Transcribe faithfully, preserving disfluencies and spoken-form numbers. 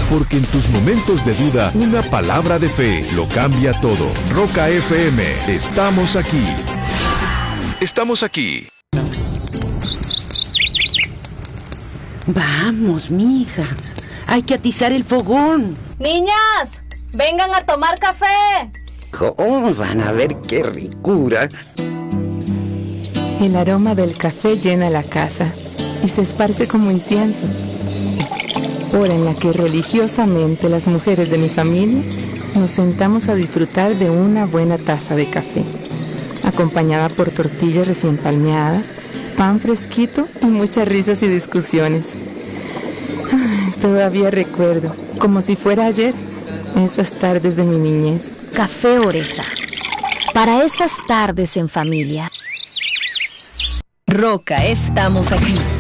porque en tus momentos de duda, una palabra de fe lo cambia todo. Roca F M, estamos aquí. Estamos aquí. Vamos, mija. Hay que atizar el fogón. Niñas, vengan a tomar café. ¿Cómo van a ver qué ricura? El aroma del café llena la casa y se esparce como incienso. Hora en la que religiosamente las mujeres de mi familia nos sentamos a disfrutar de una buena taza de café, acompañada por tortillas recién palmeadas, pan fresquito y muchas risas y discusiones. Ay, todavía recuerdo, como si fuera ayer, esas tardes de mi niñez. Café Oresa, para esas tardes en familia. Roca, estamos aquí.